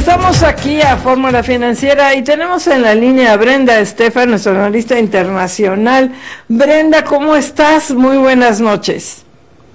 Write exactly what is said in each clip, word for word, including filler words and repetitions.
Regresamos aquí a Fórmula Financiera y tenemos en la línea a Brenda Estefan, nuestra analista internacional. Brenda, ¿cómo estás? Muy buenas noches.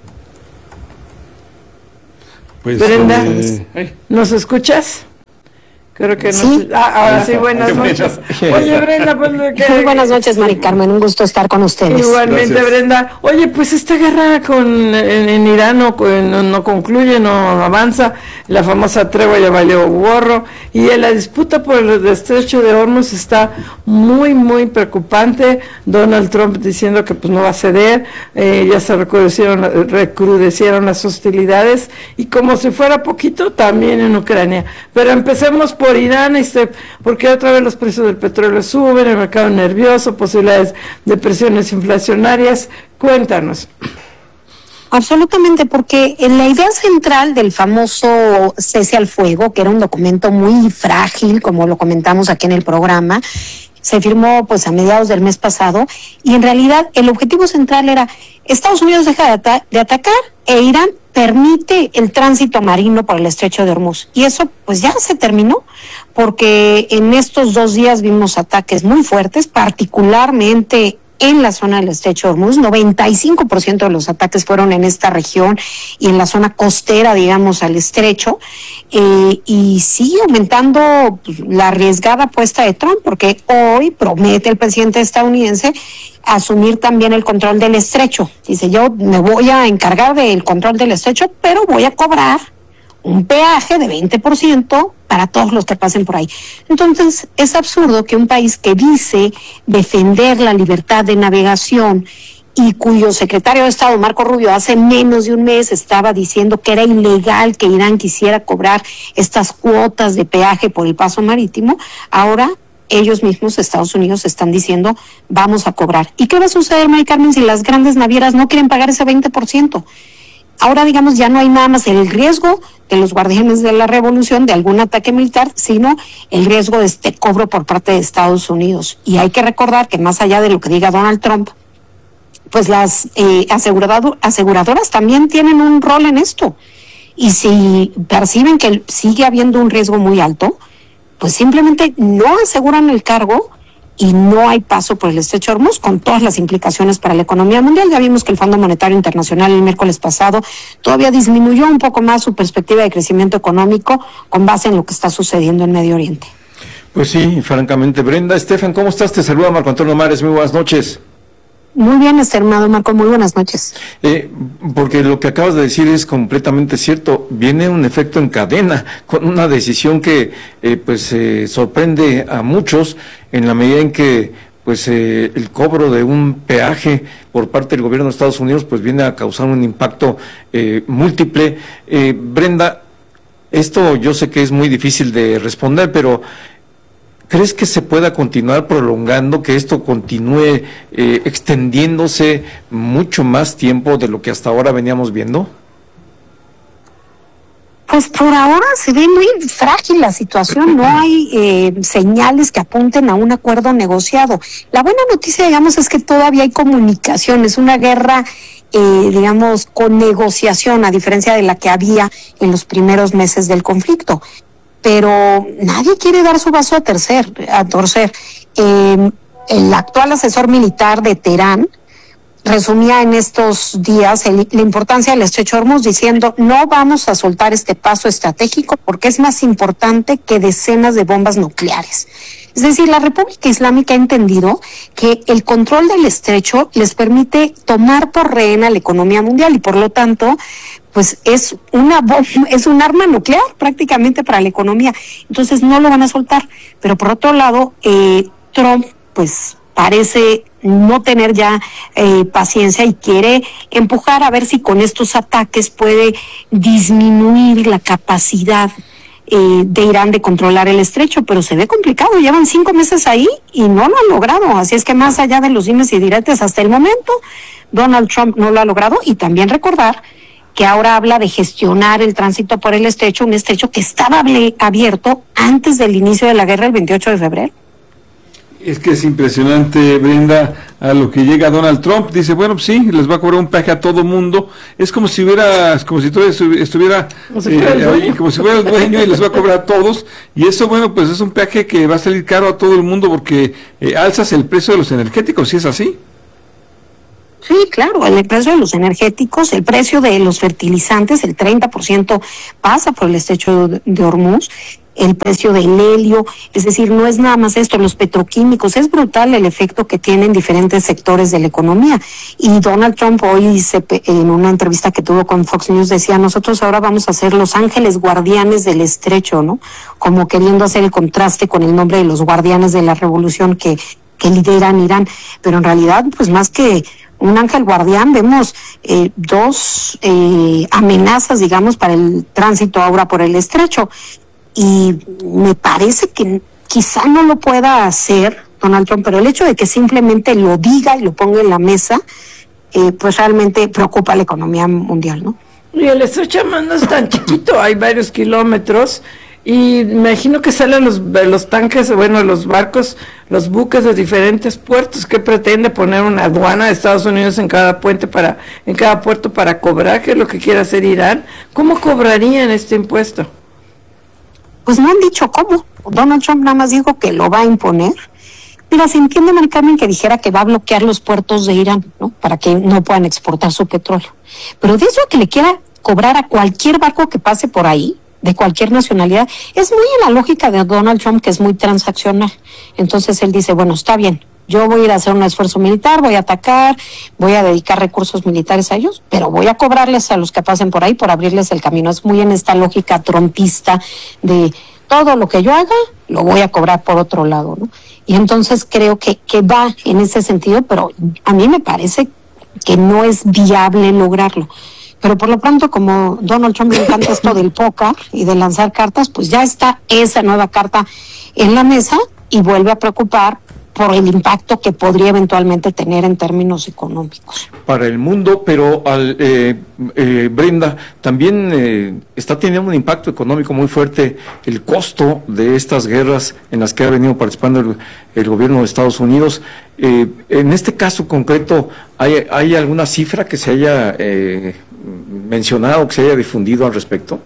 Pues, Brenda, eh... ¿nos escuchas? Creo que no. Sí. Ah, ahora sí, buenas noches. Oye, Brenda, pues que... Muy buenas noches, Mari Carmen, un gusto estar con ustedes. Igualmente, gracias. Brenda. Oye, pues esta guerra con en, en Irán no, no, no concluye, no avanza, la famosa tregua ya valió gorro, y la disputa por el estrecho de Hormuz está muy, muy preocupante. Donald Trump diciendo que pues no va a ceder, eh, ya se recrudecieron, recrudecieron las hostilidades, y como si fuera poquito, también en Ucrania. Pero empecemos por por Irán, este, porque otra vez los precios del petróleo suben, el mercado nervioso, posibilidades de presiones inflacionarias. Cuéntanos. Absolutamente, porque en la idea central del famoso cese al fuego, que era un documento muy frágil, como lo comentamos aquí en el programa, se firmó pues a mediados del mes pasado, y en realidad el objetivo central era: Estados Unidos deja de, ata- de atacar e Irán permite el tránsito marino por el estrecho de Hormuz. Y eso pues ya se terminó, porque en estos dos días vimos ataques muy fuertes, particularmente en la zona del estrecho de Hormuz. noventa y cinco por ciento de los ataques fueron en esta región y en la zona costera, digamos, al estrecho, eh, y sigue aumentando pues, la arriesgada apuesta de Trump, porque hoy promete el presidente estadounidense asumir también el control del estrecho. Dice: yo me voy a encargar del control del estrecho, pero voy a cobrar un peaje de veinte por ciento para todos los que pasen por ahí. Entonces, es absurdo que un país que dice defender la libertad de navegación y cuyo secretario de Estado, Marco Rubio, hace menos de un mes estaba diciendo que era ilegal que Irán quisiera cobrar estas cuotas de peaje por el paso marítimo, ahora ellos mismos, Estados Unidos, están diciendo vamos a cobrar. ¿Y qué va a suceder, Mari Carmen, si las grandes navieras no quieren pagar ese veinte por ciento? Ahora, digamos, ya no hay nada más el riesgo de los guardianes de la revolución de algún ataque militar, sino el riesgo de este cobro por parte de Estados Unidos. Y hay que recordar que más allá de lo que diga Donald Trump, pues las eh, asegurado- aseguradoras también tienen un rol en esto. Y si perciben que sigue habiendo un riesgo muy alto, pues simplemente no aseguran el cargo y no hay paso por el estrecho de Hormuz, con todas las implicaciones para la economía mundial. Ya vimos que el Fondo Monetario Internacional el miércoles pasado todavía disminuyó un poco más su perspectiva de crecimiento económico con base en lo que está sucediendo en Medio Oriente. Pues sí, francamente. Brenda Estefan, ¿cómo estás? Te saluda Marco Antonio Mares, muy buenas noches. Muy bien, estimado Marco, muy buenas noches. Eh, porque lo que acabas de decir es completamente cierto. Viene un efecto en cadena con una decisión que eh, pues eh, sorprende a muchos en la medida en que pues eh, el cobro de un peaje por parte del gobierno de Estados Unidos pues viene a causar un impacto eh, múltiple. Eh, Brenda, esto yo sé que es muy difícil de responder, pero ¿crees que se pueda continuar prolongando, que esto continúe eh, extendiéndose mucho más tiempo de lo que hasta ahora veníamos viendo? Pues por ahora se ve muy frágil la situación, no hay eh, señales que apunten a un acuerdo negociado. La buena noticia, digamos, es que todavía hay comunicación, es una guerra, eh, digamos, con negociación, a diferencia de la que había en los primeros meses del conflicto. Pero nadie quiere dar su brazo a torcer. A torcer. Eh, el actual asesor militar de Teherán resumía en estos días el, la importancia del estrecho de Hormuz diciendo: no vamos a soltar este paso estratégico porque es más importante que decenas de bombas nucleares. Es decir, la República Islámica ha entendido que el control del estrecho les permite tomar por rehén a la economía mundial y por lo tanto pues es una bomba, es un arma nuclear prácticamente para la economía. Entonces no lo van a soltar. Pero por otro lado, eh, Trump pues parece no tener ya eh, paciencia y quiere empujar a ver si con estos ataques puede disminuir la capacidad eh, de Irán de controlar el estrecho, pero se ve complicado. Llevan cinco meses ahí y no lo han logrado. Así es que más allá de los dimes y diretes hasta el momento, Donald Trump no lo ha logrado. Y también recordar que ahora habla de gestionar el tránsito por el estrecho, un estrecho que estaba abierto antes del inicio de la guerra el veintiocho de febrero. Es que es impresionante, Brenda, a lo que llega Donald Trump. Dice, bueno, pues sí, les va a cobrar un peaje a todo mundo. Es como si hubiera, es como si todo estuviera, como si fuera, eh, el como si fuera el dueño y les va a cobrar a todos. Y eso, bueno, pues es un peaje que va a salir caro a todo el mundo porque eh, alzas el precio de los energéticos, ¿sí es así? Sí, claro, el precio de los energéticos, el precio de los fertilizantes, el treinta por ciento pasa por el estrecho de Hormuz, el precio del helio, es decir, no es nada más esto, los petroquímicos, es brutal el efecto que tienen diferentes sectores de la economía. Y Donald Trump hoy, se, en una entrevista que tuvo con Fox News, decía, nosotros ahora vamos a ser los ángeles guardianes del estrecho, ¿no? Como queriendo hacer el contraste con el nombre de los guardianes de la revolución que, que lideran Irán, pero en realidad, pues más que un ángel guardián, vemos eh, dos eh, amenazas, digamos, para el tránsito ahora por el estrecho. Y me parece que quizá no lo pueda hacer Donald Trump, pero el hecho de que simplemente lo diga y lo ponga en la mesa, eh, pues realmente preocupa a la economía mundial, ¿no? Y el estrecho no es tan chiquito, hay varios kilómetros, y me imagino que salen los, los tanques, bueno, los barcos, los buques de diferentes puertos. ¿Qué pretende poner una aduana de Estados Unidos en cada puente para, en cada puerto para cobrar? ¿Qué es lo que quiere hacer Irán? ¿Cómo cobrarían este impuesto? Pues no han dicho cómo. Donald Trump nada más dijo que lo va a imponer. Mira, se entiende, Mari Carmen, que dijera que va a bloquear los puertos de Irán, ¿no? Para que no puedan exportar su petróleo. Pero de eso que le quiera cobrar a cualquier barco que pase por ahí, de cualquier nacionalidad, es muy en la lógica de Donald Trump, que es muy transaccional. Entonces él dice, bueno, está bien, yo voy a ir a hacer un esfuerzo militar, voy a atacar, voy a dedicar recursos militares a ellos, pero voy a cobrarles a los que pasen por ahí por abrirles el camino. Es muy en esta lógica trumpista de todo lo que yo haga, lo voy a cobrar por otro lado, ¿no? Y entonces creo que, que va en ese sentido, pero a mí me parece que no es viable lograrlo. Pero por lo pronto, como Donald Trump le encanta esto del póker y de lanzar cartas, pues ya está esa nueva carta en la mesa y vuelve a preocupar por el impacto que podría eventualmente tener en términos económicos. Para el mundo, pero al, eh, eh, Brenda, también eh, está teniendo un impacto económico muy fuerte el costo de estas guerras en las que ha venido participando el, el gobierno de Estados Unidos. Eh, en este caso concreto, ¿hay, hay alguna cifra que se haya eh, mencionado, que se haya difundido al respecto?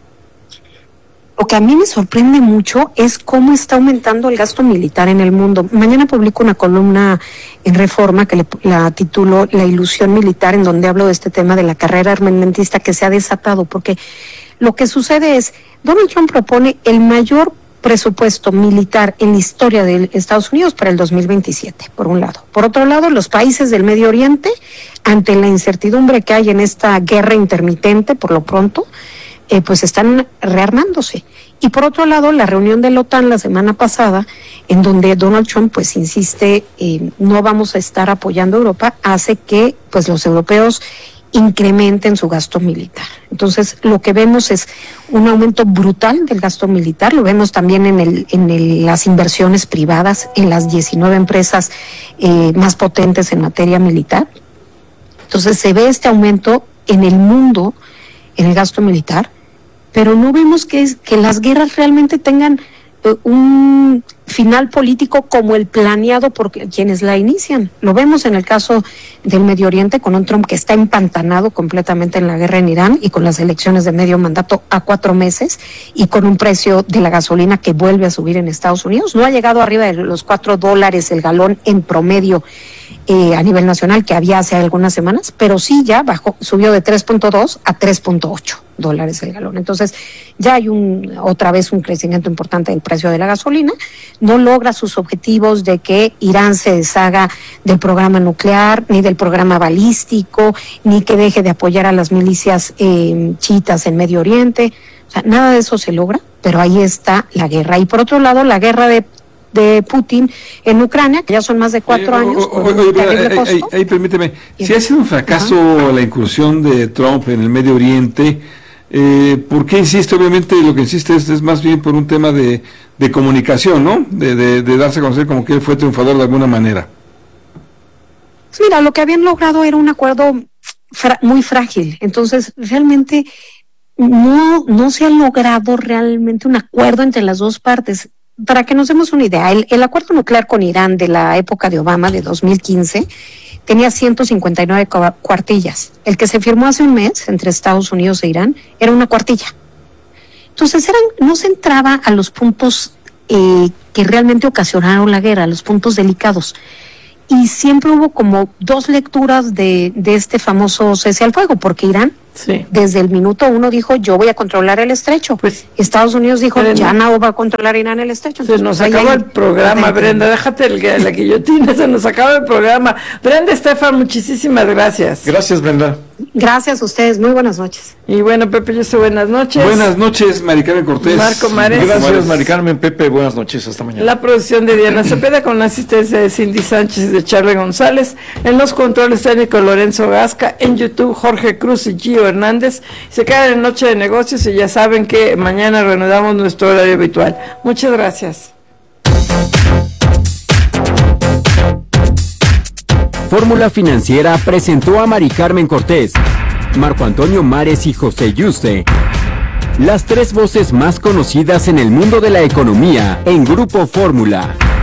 Lo que a mí me sorprende mucho es cómo está aumentando el gasto militar en el mundo. Mañana publico una columna en Reforma que le, la titulo La ilusión militar, en donde hablo de este tema de la carrera armamentista que se ha desatado, porque lo que sucede es, Donald Trump propone el mayor presupuesto militar en la historia de Estados Unidos para el dos mil veintisiete, por un lado. Por otro lado, los países del Medio Oriente, ante la incertidumbre que hay en esta guerra intermitente, por lo pronto, Eh, pues están rearmándose. Y por otro lado, la reunión de la OTAN la semana pasada, en donde Donald Trump pues insiste, eh, no vamos a estar apoyando a Europa, hace que pues los europeos incrementen su gasto militar. Entonces, lo que vemos es un aumento brutal del gasto militar, lo vemos también en el, en el, las inversiones privadas, en las diecinueve empresas eh, más potentes en materia militar. Entonces, se ve este aumento en el mundo, en el gasto militar, pero no vemos que, es, que las guerras realmente tengan eh, un final político como el planeado por quienes la inician. Lo vemos en el caso del Medio Oriente, con un Trump que está empantanado completamente en la guerra en Irán y con las elecciones de medio mandato a cuatro meses y con un precio de la gasolina que vuelve a subir en Estados Unidos. No ha llegado arriba de los cuatro dólares el galón en promedio eh, a nivel nacional, que había hace algunas semanas, pero sí ya bajó, subió de tres punto dos a tres punto ocho dólares el galón. Entonces ya hay un otra vez un crecimiento importante del precio de la gasolina. No logra sus objetivos de que Irán se deshaga del programa nuclear, ni del programa balístico, ni que deje de apoyar a las milicias eh, chiitas en Medio Oriente. O sea, nada de eso se logra, pero ahí está la guerra. Y por otro lado, la guerra de de Putin en Ucrania, que ya son más de cuatro eh, años. Oye, oye, oye, ahí, ahí permíteme, si ha sido un fracaso uh-huh. la incursión de Trump en el Medio Oriente, eh, ¿por qué insiste? Obviamente lo que insiste es, es más bien por un tema de, de comunicación, ¿no? De, de, de darse a conocer como que él fue triunfador de alguna manera. Mira, lo que habían logrado era un acuerdo fra- muy frágil, entonces realmente no, no se ha logrado realmente un acuerdo entre las dos partes. para que nos demos una idea, el, el acuerdo nuclear con Irán de la época de Obama, de dos mil quince, tenía ciento cincuenta y nueve cuartillas. El que se firmó hace un mes entre Estados Unidos e Irán era una cuartilla. Entonces eran, no se entraba a los puntos eh, que realmente ocasionaron la guerra, a los puntos delicados. Y siempre hubo como dos lecturas de, de este famoso cese al fuego, porque Irán sí. desde el minuto uno dijo, yo voy a controlar el estrecho. Pues Estados Unidos dijo, Brenda, ya no va a controlar Irán el estrecho. Entonces, se nos pues, acaba el programa, Brenda, déjate el, la guillotina, se nos acaba el programa. Brenda Estefan, muchísimas gracias. Gracias, Brenda. Gracias a ustedes, muy buenas noches. Y bueno, Pepe, yo soy buenas noches. Buenas noches, Mari Carmen Cortés. Marco Mares. Gracias, Mari Carmen, Pepe, buenas noches, hasta mañana. La producción de Diana Cepeda con la asistencia de Cindy Sánchez y de Charlie González. En los controles técnicos Lorenzo Gasca. En YouTube Jorge Cruz y Gio Hernández. Se quedan en Noche de Negocios y ya saben que mañana reanudamos nuestro horario habitual. Muchas gracias. Fórmula Financiera presentó a Mari Carmen Cortés, Marco Antonio Mares y José Yuste, las tres voces más conocidas en el mundo de la economía en Grupo Fórmula.